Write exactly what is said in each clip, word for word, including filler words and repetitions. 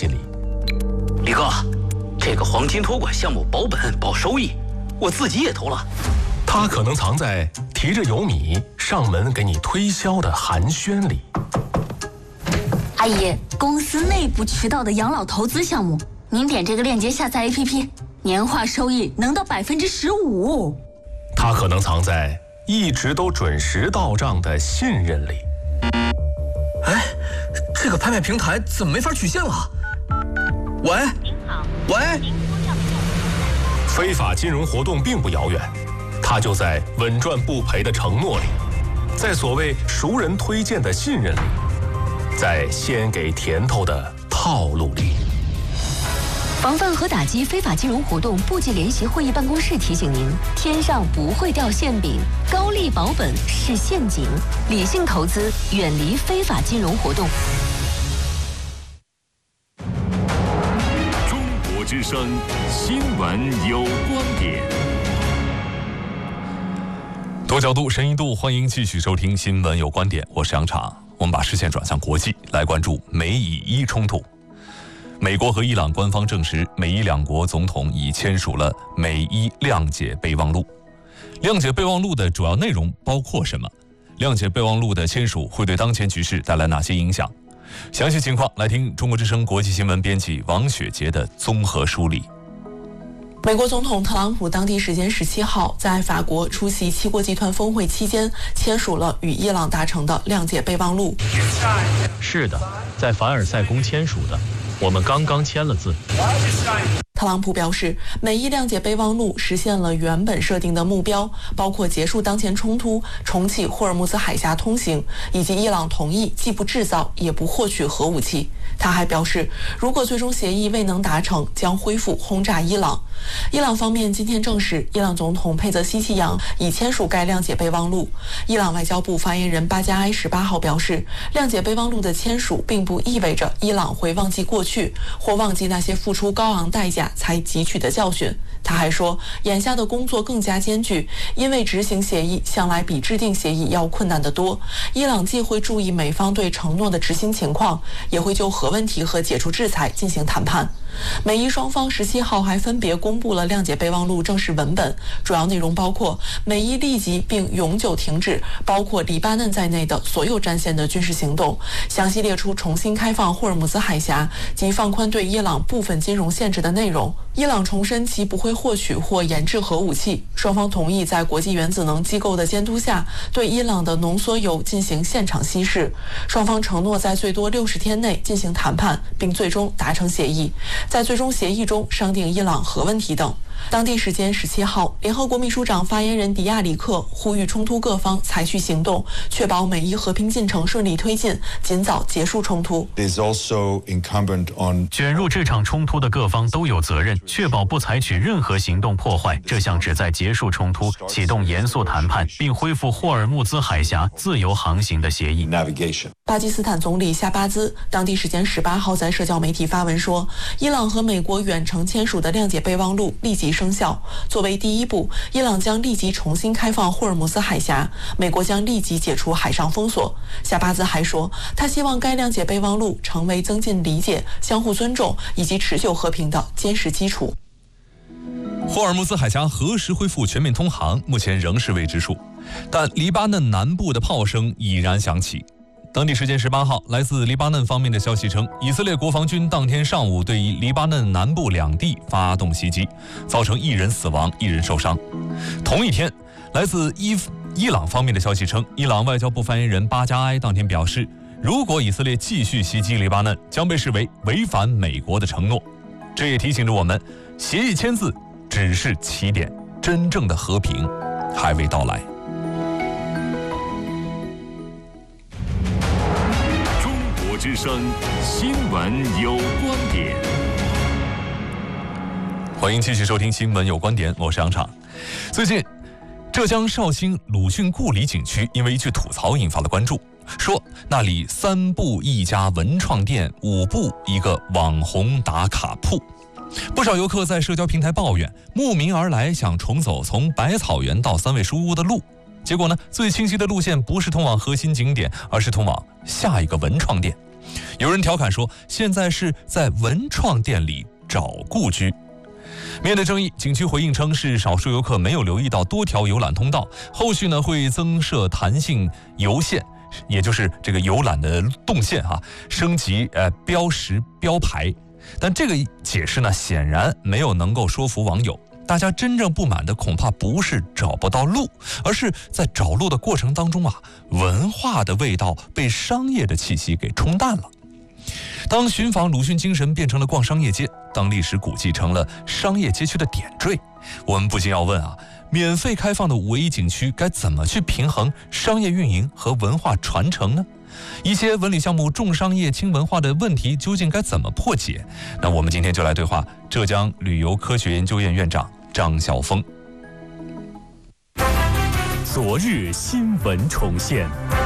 息里。 李哥，这个黄金托管项目保本保收益，我自己也投了。 它可能藏在提着油米上门给你推销的寒暄里。 阿姨，公司内部渠道的养老投资项目，您点这个链接下载 A P P， 年化收益能到百分之十五。 它可能藏在一直都准时到账的信任里。 哎，这个拍卖平台怎么没法取现了？喂， 您好， 喂， 您拨叫的电话。 非法金融活动并不遥远，它就在稳赚不赔的承诺里，在所谓熟人推荐的信任里，在先给甜头的套路里。 防范和打击非法金融活动部际联席会议办公室提醒您：天上不会掉馅饼，高利保本是陷阱，理性投资，远离非法金融活动。 中国之声新闻有观点， 多角度、深一度，欢迎继续收听新闻有观点，我是杨昶。我们把视线转向国际，来关注美以伊冲突。美国和伊朗官方证实，美伊两国总统已签署了美伊谅解备忘录。谅解备忘录的主要内容包括什么？谅解备忘录的签署会对当前局势带来哪些影响？详细情况来听中国之声国际新闻编辑王雪杰的综合梳理。 美国总统特朗普当地时间十七号在法国出席七国集团峰会期间，签署了与伊朗达成的谅解备忘录。 是的，在凡尔赛宫签署的，我们刚刚签了字。 特朗普表示，美伊谅解备忘录实现了原本设定的目标，包括结束当前冲突、重启霍尔木兹海峡通行，以及伊朗同意既不制造也不获取核武器。他还表示，如果最终协议未能达成，将恢复轰炸伊朗。伊朗方面今天证实，伊朗总统佩泽西奇扬已签署该谅解备忘录。伊朗外交部发言人巴加埃十八号表示，谅解备忘录的签署并不意味着伊朗会忘记过去，或忘记那些付出高昂代价才汲取的教训。他还说，眼下的工作更加艰巨，因为执行协议向来比制定协议要困难得多。伊朗既会注意美方对承诺的执行情况，也会就核问题和解除制裁进行谈判。美伊双方十七号还分别公布了谅解备忘录正式文本，主要内容包括美伊立即并永久停止包括黎巴嫩在内的所有战线的军事行动，详细列出重新开放霍尔木兹海峡及放宽对伊朗部分金融限制的内容。伊朗重申其不会获取或研制核武器，双方同意在国际原子能机构的监督下对伊朗的浓缩铀进行现场稀释。双方承诺在最多六十天内进行谈判，并最终达成协议，在最终协议中商定伊朗核问题等。当地时间十七号，联合国秘书长发言人迪亚里克呼吁冲突各方采取行动，确保美伊和平进程顺利推进，尽早结束冲突。 卷入这场冲突的各方都有责任，确保不采取任何行动破坏这项旨在结束冲突、启动严肃谈判并恢复霍尔木兹海峡自由航行的协议。 巴基斯坦总理夏巴兹当地时间十八号在社交媒体发文说，伊朗和美国远程签署的谅解备忘录立即生效。作为第一步，伊朗将立即重新开放霍尔木兹海峡，美国将立即解除海上封锁。夏巴兹还说，他希望该谅解备忘录成为增进理解、相互尊重以及持久和平的坚实基础。 霍尔木兹海峡何时恢复全面通航，目前仍是未知数，但黎巴嫩南部的炮声已然响起。当地时间十八号，来自黎巴嫩方面的消息称，以色列国防军当天上午对于黎巴嫩南部两地发动袭击，造成一人死亡，一人受伤。同一天，来自伊伊朗方面的消息称，伊朗外交部发言人巴加埃当天表示，如果以色列继续袭击黎巴嫩，将被视为违反美国的承诺。这也提醒着我们，协议签字只是起点，真正的和平还未到来。 之声新闻有观点， 欢迎继续收听新闻有观点，我是杨昶。最近，浙江绍兴鲁迅故里景区因为一句吐槽引发了关注，说那里三步一家文创店，五步一个网红打卡铺。不少游客在社交平台抱怨，慕名而来想重走从百草园到三味书屋的路，结果呢，最清晰的路线不是通往核心景点，而是通往下一个文创店。 有人调侃说，现在是在文创店里找故居。面对争议，景区回应称是少数游客没有留意到多条游览通道，后续呢会增设弹性游线，也就是这个游览的动线哈、啊，升级呃标识标牌。但这个解释呢，显然没有能够说服网友。大家真正不满的恐怕不是找不到路，而是在找路的过程当中啊，文化的味道被商业的气息给冲淡了。当寻访鲁迅精神变成了逛商业街，当历史古迹成了商业街区的点缀，我们不禁要问啊，免费开放的五 A 景区该怎么去平衡商业运营和文化传承呢？一些文旅项目重商业轻文化的问题究竟该怎么破解？那我们今天就来对话浙江旅游科学研究院院长张晓峰。 昨日新闻重现。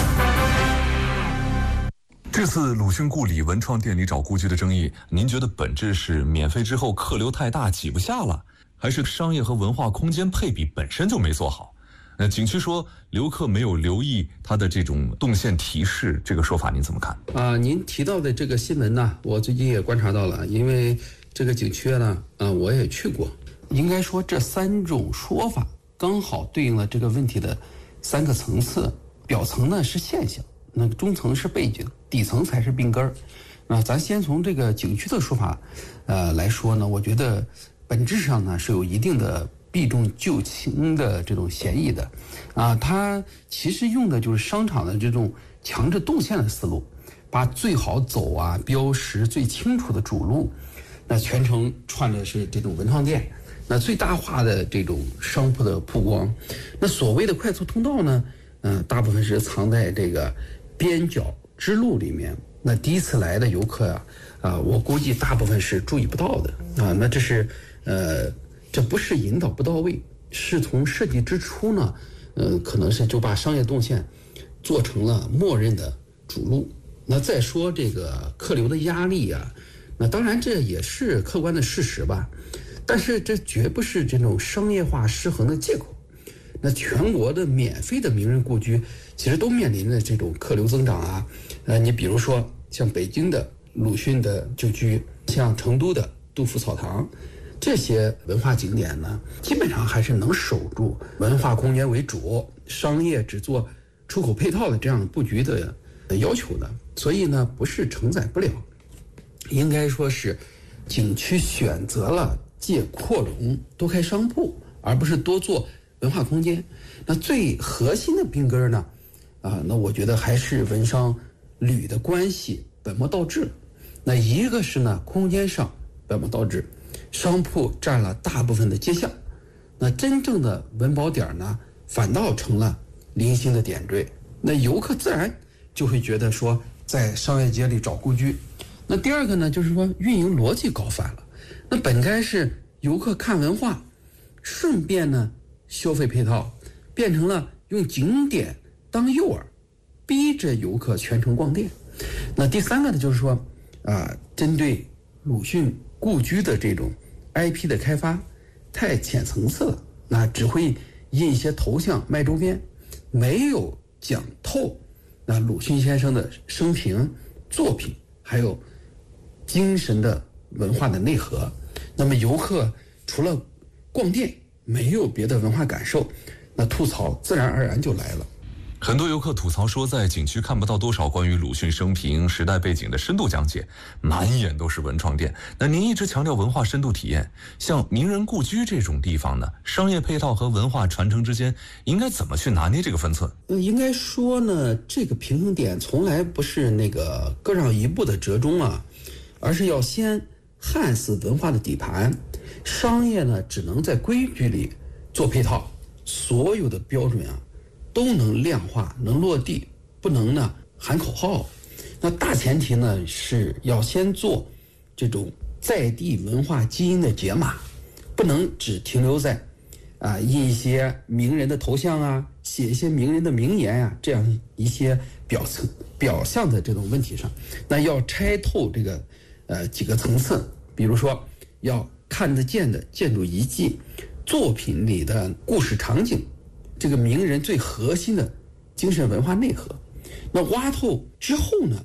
这次鲁迅故里文创店里找故居的争议，您觉得本质是免费之后客流太大挤不下了，还是商业和文化空间配比本身就没做好？那景区说游客没有留意它的这种动线提示，这个说法您怎么看？ 啊、呃，您提到的这个新闻呢，我最近也观察到了，因为这个景区呢，啊、呃，我也去过。应该说这三种说法刚好对应了这个问题的三个层次，表层呢是现象，那个中层是背景，底层才是病根儿。那咱先从这个景区的说法，呃来说呢，我觉得本质上呢是有一定的避重就轻的这种嫌疑的，啊，它其实用的就是商场的这种强制动线的思路，把最好走啊、标识最清楚的主路，那全程串的是这种文创店，那最大化的这种商铺的曝光。那所谓的快速通道呢，嗯、呃，大部分是藏在这个边角支路里面。那第一次来的游客啊，啊，我估计大部分是注意不到的啊。那这是呃。这不是引导不到位，是从设计之初呢，呃，可能是就把商业动线做成了默认的主路。那再说这个客流的压力啊，那当然这也是客观的事实吧，但是这绝不是这种商业化失衡的借口。那全国的免费的名人故居其实都面临着这种客流增长啊，呃，你比如说像北京的鲁迅的旧居，像成都的杜甫草堂。这些文化景点呢，基本上还是能守住文化空间为主，商业只做出口配套的这样布局的要求的，所以呢，不是承载不了，应该说是景区选择了借扩容多开商铺，而不是多做文化空间。那最核心的病根呢，啊，那我觉得还是文商旅的关系本末倒置。那一个是呢，空间上本末倒置。商铺占了大部分的街巷，那真正的文保点呢，反倒成了零星的点缀。那游客自然就会觉得说，在商业街里找故居。那第二个呢，就是说运营逻辑搞反了。那本该是游客看文化，顺便呢消费配套，变成了用景点当诱饵，逼着游客全程逛店。那第三个呢，就是说啊、呃，针对鲁迅故居的这种 I P 的开发太浅层次了，那只会印一些头像卖周边，没有讲透那鲁迅先生的生平、作品还有精神的文化的内核。那么游客除了逛店没有别的文化感受，那吐槽自然而然就来了。 很多游客吐槽说，在景区看不到多少关于鲁迅生平、时代背景的深度讲解，满眼都是文创店。那您一直强调文化深度体验，像名人故居这种地方呢，商业配套和文化传承之间应该怎么去拿捏这个分寸？ 应该说呢，这个平衡点从来不是那个各让一步的折中啊，而是要先焊死文化的底盘，商业呢只能在规矩里做配套，所有的标准啊都能量化，能落地，不能呢喊口号。那大前提呢是要先做这种在地文化基因的解码，不能只停留在啊印一些名人的头像啊，写一些名人的名言啊，这样一些表层表象的这种问题上。那要拆透这个呃几个层次，比如说要看得见的建筑遗迹，作品里的故事场景，这个名人最核心的精神文化内核。那挖透之后呢，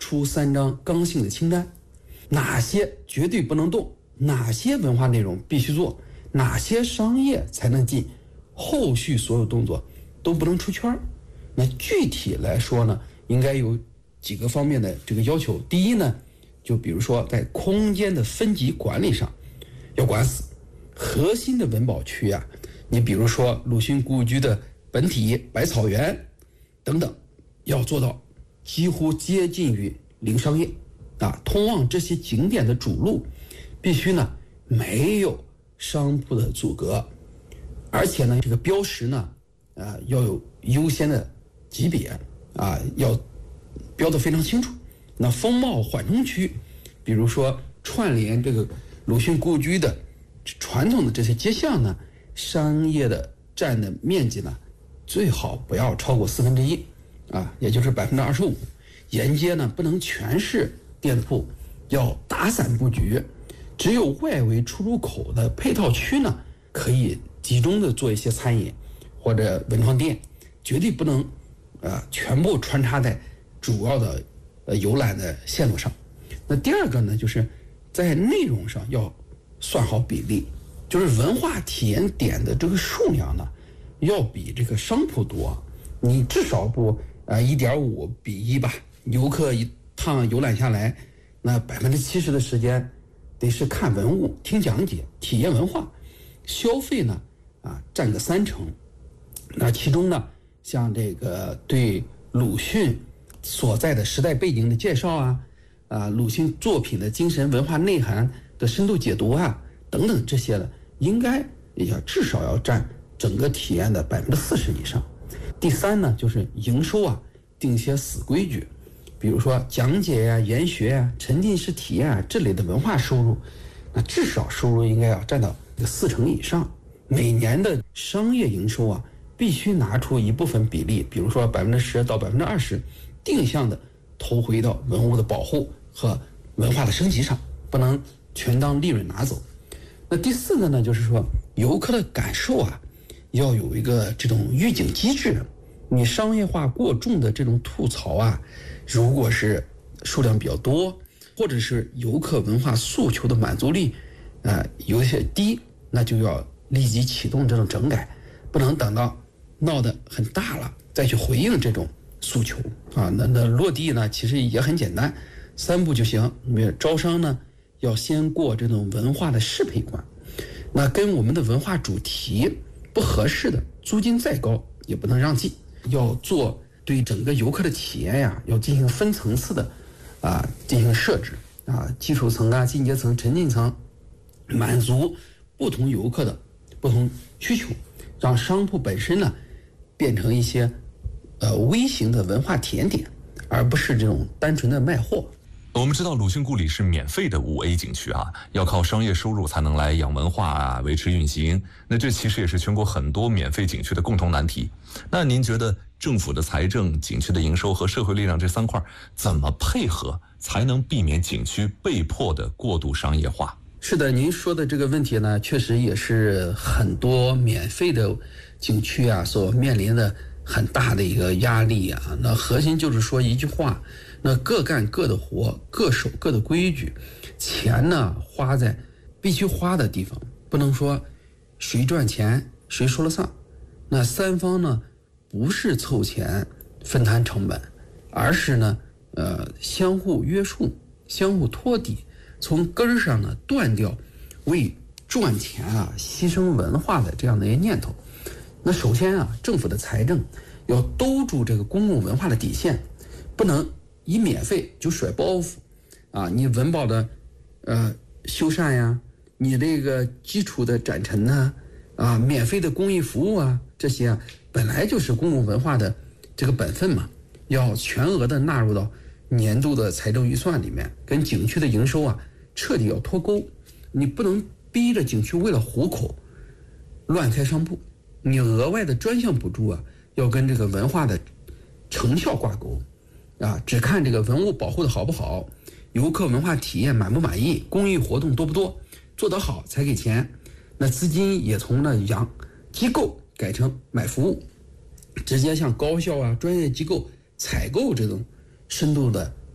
出三张刚性的清单，哪些绝对不能动，哪些文化内容必须做，哪些商业才能进，后续所有动作都不能出圈。那具体来说呢，应该有几个方面的这个要求。第一呢，就比如说在空间的分级管理上要管死，核心的文保区啊，你比如说鲁迅故居的本体百草园等等，要做到几乎接近于零商业啊。通往这些景点的主路必须呢没有商铺的阻隔，而且呢这个标识呢啊要有优先的级别啊，要标得非常清楚。那风貌缓冲区，比如说串联这个鲁迅故居的传统的这些街巷呢，商业的占的面积呢最好不要超过四分之一啊，也就是百分之二十五。沿街呢不能全是店铺，要打散布局，只有外围出入口的配套区呢可以集中的做一些餐饮或者文创店，绝对不能呃全部穿插在主要的呃游览的线路上。那第二个呢，就是在内容上要算好比例，就是文化体验点的这个数量呢要比这个商铺多，你至少不呃一点五比一吧。游客一趟游览下来，那百分之七十的时间得是看文物、听讲解、体验文化，消费呢啊占个三成。那其中呢，像这个对鲁迅所在的时代背景的介绍啊，啊鲁迅作品的精神文化内涵的深度解读啊等等这些的，应该也要至少要占整个体验的百分之四十以上。第三呢，就是营收啊定一些死规矩，比如说讲解呀、啊、研学呀、啊、沉浸式体验啊这类的文化收入，那至少收入应该要占到四成以上。每年的商业营收啊，必须拿出一部分比例，比如说百分之十到百分之二十，定向的投回到文物的保护和文化的升级上，不能全当利润拿走。那第四个呢，就是说游客的感受啊，要有一个这种预警机制。你商业化过重的这种吐槽啊，如果是数量比较多，或者是游客文化诉求的满足率啊、呃、有些低，那就要立即启动这种整改，不能等到闹得很大了再去回应这种诉求啊。那那落地呢，其实也很简单，三步就行。因为招商呢，要先过这种文化的适配关，那跟我们的文化主题不合适的，租金再高也不能让进。要做对整个游客的体验呀，要进行分层次的啊进行设置啊，基础层啊、进阶层、沉浸层，满足不同游客的不同需求，让商铺本身呢变成一些呃微型的文化体验点，而不是这种单纯的卖货。 我们知道鲁迅故里是免费的五 A 景区啊，要靠商业收入才能来养文化啊，维持运行。那这其实也是全国很多免费景区的共同难题。那您觉得政府的财政、景区的营收和社会力量这三块怎么配合，才能避免景区被迫的过度商业化？ 是的，您说的这个问题呢，确实也是很多免费的景区啊所面临的很大的一个压力啊。那核心就是说一句话，那各干各的活，各守各的规矩，钱呢花在必须花的地方，不能说谁赚钱谁说了算。那三方呢不是凑钱分摊成本，而是呢呃相互约束，相互托底，从根儿上呢断掉为赚钱啊牺牲文化的这样的一个念头。那首先啊，政府的财政要兜住这个公共文化的底线，不能以免费就甩包袱啊！你文保的呃修缮呀，你这个基础的展陈呐，啊，免费的公益服务啊，这些啊本来就是公共文化的这个本分嘛，要全额的纳入到年度的财政预算里面，跟景区的营收啊彻底要脱钩。你不能逼着景区为了糊口乱开商铺，你额外的专项补助啊要跟这个文化的成效挂钩。啊，只看这个文物保护的好不好，游客文化体验满不满意，公益活动多不多，做得好才给钱。那资金也从呢养机构改成买服务，直接向高校啊、专业机构采购这种深度的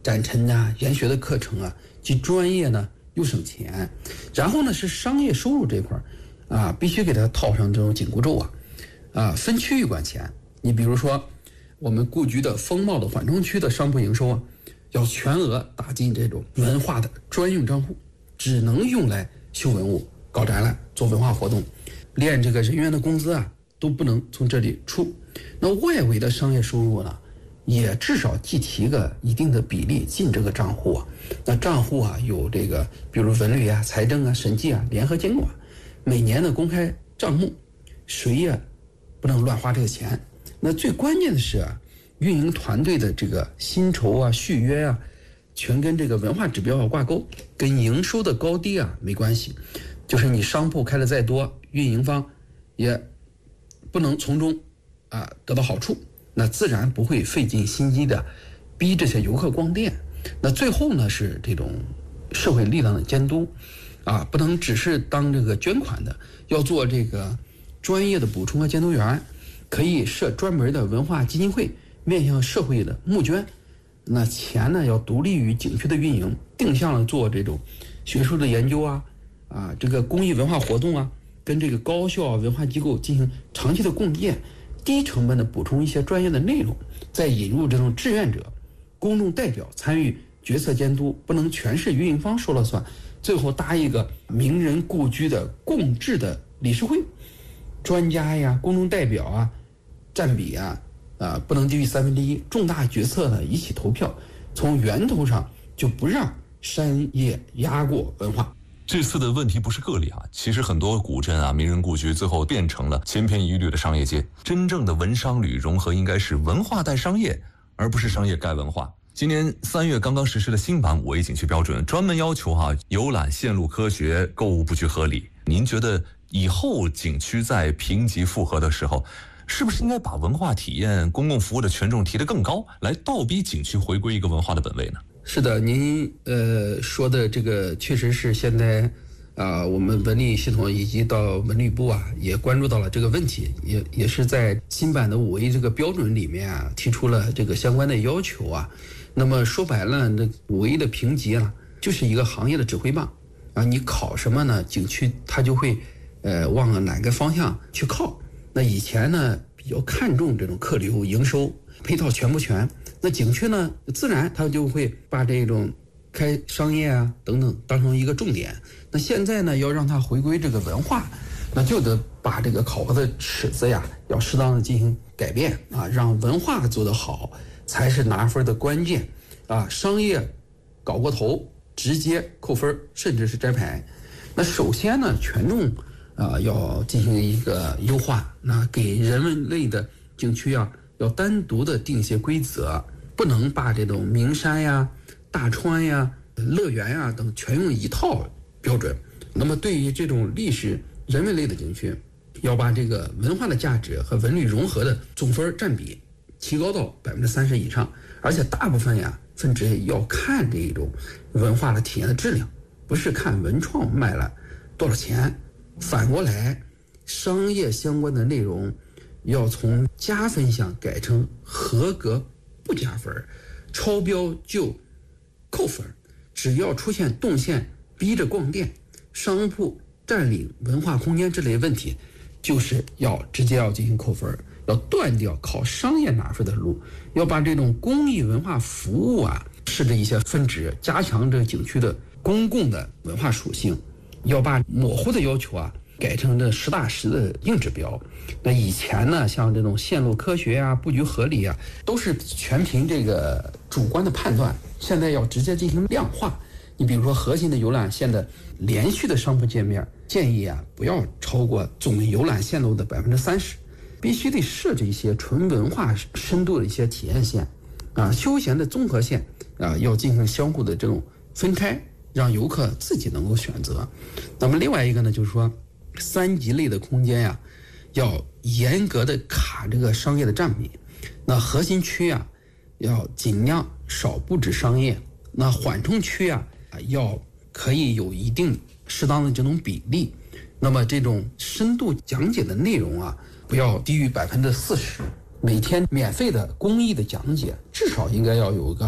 展陈啊、研学的课程啊，既专业呢又省钱。然后呢是商业收入这块啊，必须给它套上这种紧箍咒啊，啊，分区域管钱。你比如说我们故居的风貌的缓冲区的商铺营收啊，要全额打进这种文化的专用账户，只能用来修文物、搞展览、做文化活动，连这个人员的工资啊都不能从这里出。那外围的商业收入呢，也至少计提个一定的比例进这个账户啊。那账户啊有这个，比如文旅啊、财政啊、审计啊联合监管，每年的公开账目，谁也不能乱花这个钱。那最关键的是啊，运营团队的这个薪酬啊、续约啊，全跟这个文化指标要挂钩，跟营收的高低啊没关系。就是你商铺开的再多，运营方也不能从中啊得到好处，那自然不会费尽心机的逼这些游客逛店。那最后呢是这种社会力量的监督啊，不能只是当这个捐款的，要做这个专业的补充和监督员，可以设专门的文化基金会，面向社会的募捐。那钱呢要独立于景区的运营，定向了做这种学术的研究啊，啊这个公益文化活动啊，跟这个高校啊文化机构进行长期的共建，低成本的补充一些专业的内容，再引入这种志愿者、公众代表参与决策监督，不能全是运营方说了算。最后搭一个名人故居的共治的理事会，专家呀、公众代表啊占比啊啊不能低于三分之一，重大决策呢一起投票，从源头上就不让商业压过文化。 这次的问题不是个例啊，其实很多古镇啊、名人故居最后变成了千篇一律的商业街。真正的文商旅融合应该是文化带商业，而不是商业盖文化。今年三月刚刚实施的新版五 A 景区标准，专门要求哈、啊、游览线路科学，购物布局合理。您觉得以后景区在评级复核的时候，是不是应该把文化体验、公共服务的权重提得更高，来倒逼景区回归一个文化的本位呢？ 是的，您呃说的这个确实是现在啊、呃，我们文旅系统以及到文旅部啊也关注到了这个问题，也也是在新版的五 A 这个标准里面啊提出了这个相关的要求啊。那么说白了，那五 A 的评级啊就是一个行业的指挥棒啊，你考什么呢？景区它就会呃往哪个方向去靠。那以前呢比较看重这种客流、营收、配套全不全。那景区呢，自然它就会把这种开商业啊等等当成一个重点。那现在呢，要让它回归这个文化，那就得把这个考核的尺子呀，要适当的进行改变啊，让文化做得好才是拿分的关键啊。商业搞过头，直接扣分，甚至是摘牌。那首先呢，权重啊要进行一个优化，那给人文类的景区啊。要单独的定一些规则，不能把这种名山呀、大川呀、乐园呀等全用一套标准。那么对于这种历史人文类的景区，要把这个文化的价值和文旅融合的总分占比提高到百分之三十以上，而且大部分呀分值要看这种文化的体验的质量，不是看文创卖了多少钱。反过来，商业相关的内容要从加分项改成合格不加分，超标就扣分。只要出现动线逼着逛店、商铺占领文化空间这类问题，就是要直接要进行扣分，要断掉靠商业拿分的路，要把这种公益文化服务啊设置一些分值，加强这景区的公共的文化属性，要把模糊的要求啊改成这实打实的硬指标。那以前呢，像这种线路科学啊、布局合理啊，都是全凭这个主观的判断。现在要直接进行量化。你比如说核心的游览线的连续的商铺界面，建议啊不要超过总游览线路的百分之三十，必须得设置一些纯文化深度的一些体验线啊，休闲的综合线啊，要进行相互的这种分开，让游客自己能够选择。那么另外一个呢，就是说三级类的空间呀、啊，要严格的卡这个商业的占比。那核心区啊，要尽量少布置商业。那缓冲区啊，要可以有一定适当的这种比例。那么这种深度讲解的内容啊，不要低于百分之四十。每天免费的公益的讲解，至少应该要有个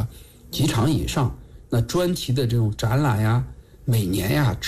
几场以上，那专题的这种展览呀，每年呀。